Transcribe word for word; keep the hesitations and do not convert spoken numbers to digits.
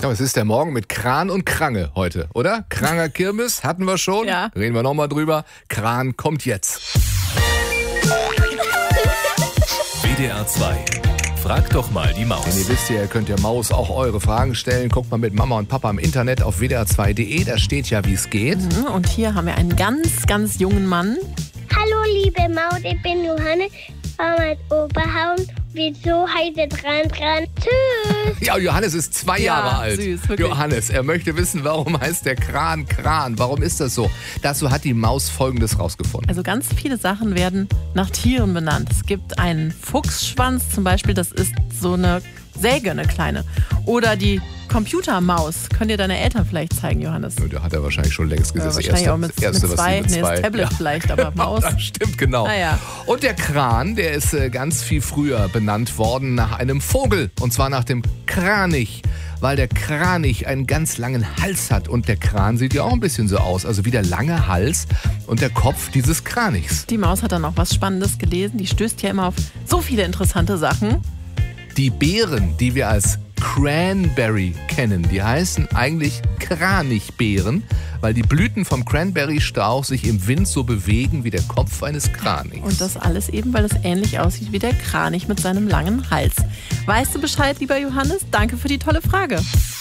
Ja, es ist der Morgen mit Kran und Krange heute, oder? Kranger Kirmes hatten wir schon. Ja. Reden wir nochmal drüber. Kran kommt jetzt. W D R zwei. Frag doch mal die Denn Maus. ihr wisst ja, ihr könnt der Maus auch eure Fragen stellen. Guckt mal mit Mama und Papa im Internet auf w d r zwei punkt d e. Da steht ja, wie es geht. Und hier haben wir einen ganz, ganz jungen Mann. Hallo liebe Maus, ich bin Johannes, Mama aus Oberhausen. Wir sind so heute dran, dran. Tschüss. Ja, Johannes ist zwei Ja, Jahre alt. süß, wirklich. Johannes, er möchte wissen, warum heißt der Kran Kran? Warum ist das so? Dazu hat die Maus Folgendes rausgefunden. Also ganz viele Sachen werden nach Tieren benannt. Es gibt einen Fuchsschwanz zum Beispiel, das ist so eine Säge, eine kleine. Oder die Computermaus. Könnt ihr deine Eltern vielleicht zeigen, Johannes? Ja, der hat er wahrscheinlich schon längst Ja, gesehen. Das wahrscheinlich erste, auch mit, erste, mit was zwei, sie mit nee, zwei das Tablet ja. vielleicht, aber Maus. Das stimmt, genau. Ah, ja. Und der Kran, der ist äh, ganz viel früher benannt worden nach einem Vogel. Und zwar nach dem Kranich. Weil der Kranich einen ganz langen Hals hat. Und der Kran sieht ja auch ein bisschen so aus. Also wie der lange Hals und der Kopf dieses Kranichs. Die Maus hat dann auch was Spannendes gelesen. Die stößt ja immer auf so viele interessante Sachen. Die Beeren, die wir als Cranberry kennen, die heißen eigentlich Kranichbeeren, weil die Blüten vom Cranberry-Strauch sich im Wind so bewegen wie der Kopf eines Kranichs. Und das alles eben, weil es ähnlich aussieht wie der Kranich mit seinem langen Hals. Weißt du Bescheid, lieber Johannes? Danke für die tolle Frage.